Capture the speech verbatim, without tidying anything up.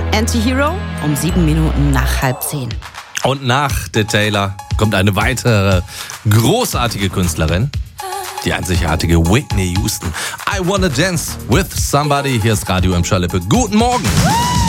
Anti-Hero um sieben Minuten nach halb zehn. Und nach The Taylor kommt eine weitere großartige Künstlerin. Die einzigartige Whitney Houston. I Wanna Dance with Somebody. Hier ist Radio M. Schalippe. Guten Morgen.